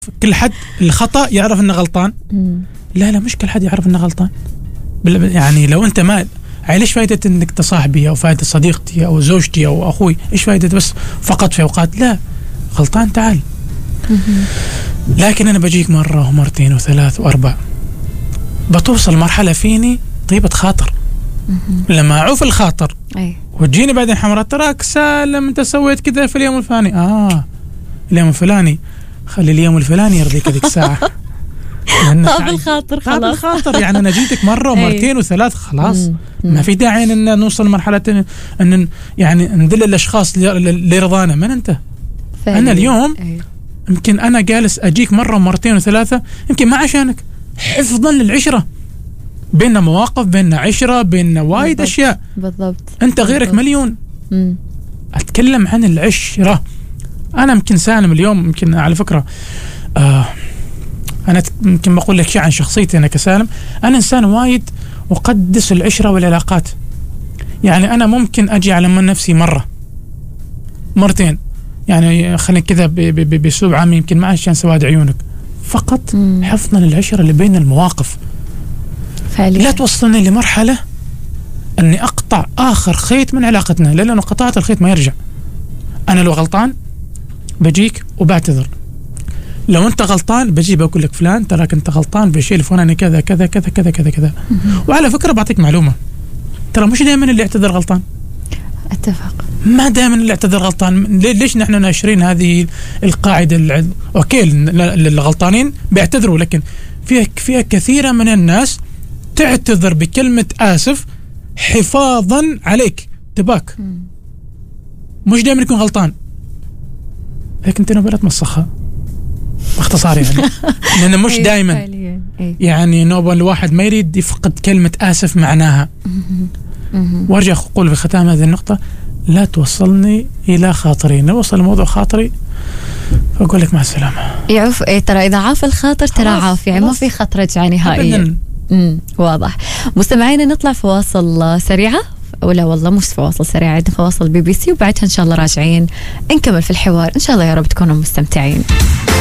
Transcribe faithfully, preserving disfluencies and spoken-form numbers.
كل حد الخطأ يعرف انه غلطان. مم. لا لا مش كل حد يعرف انه غلطان. يعني لو انت ما ليش فايدة انك تصاحبي او فايدة صديقتي او زوجتي او اخوي؟ ايش فايدة بس فقط في اوقات؟ لا، غلطان تعال. مم. لكن انا بجيك مرة ومرتين وثلاث واربع، بتوصل مرحلة فيني طيبة خاطر. مم. لما اعوف الخاطر أي. وتجيني بعدين حمرات، تراك سالم انت سويت كذا في اليوم الفلاني. اه اليوم الفلاني، خلي اليوم الفلاني يرضيك هذيك الساعة. طاب الخاطر خلاص. طاب الخاطر يعني انا جيتك مرة ومرتين وثلاث خلاص. مم. ما في داعي ان نوصل لمرحلة ان يعني ندل الاشخاص لرضانا من انت. فعلا. انا اليوم أي. يمكن انا جالس اجيك مرة ومرتين وثلاثة يمكن ما عشانك، حفظا للعشرة. بيننا مواقف، بيننا عشرة، بيننا وايد بالضبط. اشياء. بالضبط. انت غيرك بالضبط. مليون. مم. اتكلم عن العشرة. انا يمكن سالم اليوم، يمكن على فكرة آه انا يمكن بقول لك شيء عن شخصيتي انا كسالم. انا انسان وايد اقدس العشرة والعلاقات. يعني انا ممكن اجي على من نفسي مرة مرتين، يعني خلينا كذا باسلوب عام، يمكن ما عشان سواد عيونك، فقط مم. حفظا للعشرة اللي بين المواقف. فعليا. لا توصلني لمرحلة اني اقطع اخر خيط من علاقتنا، لانه قطعت الخيط ما يرجع. انا لو غلطان بجيك وبعتذر، لو انت غلطان بجي بقول لك فلان تراك انت غلطان بالشيء الفلاني كذا كذا كذا كذا كذا كذا. وعلى فكرة بعطيك معلومة، ترى مش دائما اللي يعتذر غلطان. اتفق. ما دائما اللي يعتذر غلطان. ليش نحن ناشرين هذه القاعدة الع... اوكي الغلطانين بيعتذروا، لكن فيها فيها كثيرة من الناس تعتذر بكلمة آسف حفاظا عليك تباك. مم. مش دائما يكون غلطان، لكن انت نبغى تمسخها باختصار يعني. لأنه مش أيوة دائما فعليا. أيوة. يعني نوبل الواحد ما يريد يفقد كلمة آسف معناها. مم. وارجع اقول في ختام هذه النقطة، لا توصلني إلى خاطري. نوصل الموضوع خاطري فأقول لك مع السلامة. يعرف إيه، ترى إذا عاف الخاطر ترى خلاص، عاف، يعني ما خلاص. في خط رجعة نهائيا. أبداً. امم واضح. مستمعينا نطلع فواصل سريعة، ولا والله مش فواصل سريعة، عندنا فواصل بي بي سي وبعدها إن شاء الله راجعين نكمل في الحوار. إن شاء الله يا رب تكونوا مستمتعين.